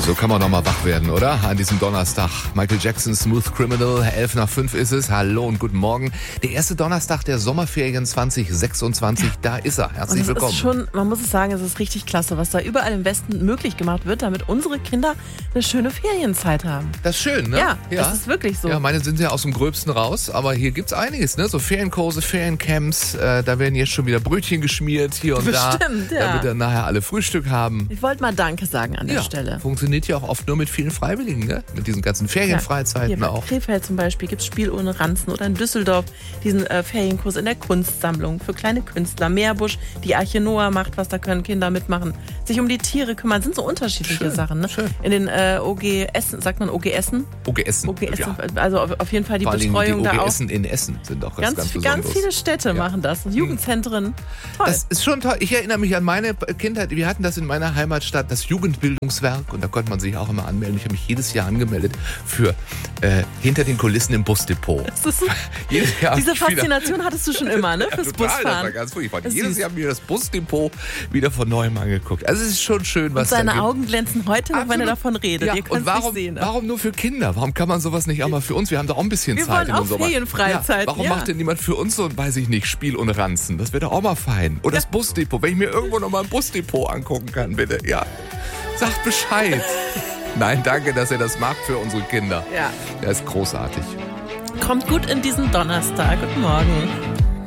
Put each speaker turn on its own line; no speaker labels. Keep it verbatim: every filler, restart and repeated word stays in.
So kann man doch mal wach werden, oder? An diesem Donnerstag. Michael Jackson, Smooth Criminal, elf nach fünf ist es. Hallo und guten Morgen. Der erste Donnerstag der Sommerferien zwanzig sechsundzwanzig, ja. Da ist er. Herzlich
und es
willkommen.
Ist schon, man muss es sagen, es ist richtig klasse, was da überall im Westen möglich gemacht wird, damit unsere Kinder eine schöne Ferienzeit haben.
Das ist schön, ne?
Ja, ja, das ist wirklich so.
Ja, meine sind ja aus dem Gröbsten raus, aber hier gibt's einiges, ne? So Ferienkurse, Feriencamps, äh, da werden jetzt schon wieder Brötchen geschmiert, hier und
Bestimmt,
da.
ja.
Damit dann nachher alle Frühstück haben.
Ich wollte mal Danke sagen an der
ja,
Stelle.
Funktioniert ja auch oft nur mit vielen Freiwilligen, ne? Mit diesen ganzen Ferienfreizeiten
ja, hier
auch.
In Krefeld zum Beispiel gibt es Spiel ohne Ranzen oder in Düsseldorf diesen äh, Ferienkurs in der Kunstsammlung für kleine Künstler. Meerbusch, die Arche Noah macht was, da können Kinder mitmachen. Sich um die Tiere kümmern, sind so unterschiedliche
schön,
Sachen. Ne?
Schön.
In den äh, O G Essen, sagt man O G Essen?
O G Essen.
O G Essen,
ja.
also auf, auf jeden Fall die
Vor allem
Betreuung
die
da
O G
auch.
Essen in Essen sind auch ganz,
Ganz,
ganz,
ganz viele Städte
ja.
machen das. Jugendzentren. Toll.
Das ist schon toll. Ich erinnere mich an meine Kindheit. Wir hatten das in meiner Heimatstadt, das Jugendbildungswerk. Und da konnte man sich auch immer anmelden. Ich habe mich jedes Jahr angemeldet für äh, hinter den Kulissen im Busdepot.
Das ist,
jedes Jahr
diese Faszination hattest du schon immer, ne? Fürs
ja, total,
Busfahren.
Das war ganz furchtbar.
Das
Jedes
süß.
Jahr mir das Busdepot wieder von neuem angeguckt. Also es ist schon schön, was
Und seine
da gibt.
Augen glänzen heute noch,
Absolut.
wenn er davon redet.
Ja,
Ihr könnt
und warum,
nicht sehen. Ne?
warum nur für Kinder? Warum kann man sowas nicht auch mal für uns? Wir haben doch auch ein bisschen
Wir
Zeit
wollen
in
auch
unserem
Ferienfreizeit,
Ja, warum
ja.
macht denn niemand für uns so, weiß ich nicht, Spiel und Ranzen? Das wäre doch auch mal fein. Oder das Busdepot, wenn ich mir irgendwo noch mal ein Busdepot angucken kann, bitte. Ja, sagt Bescheid. Nein, danke, dass ihr das macht für unsere Kinder.
Ja.
Das ist großartig.
Kommt gut in diesen Donnerstag. Guten Morgen.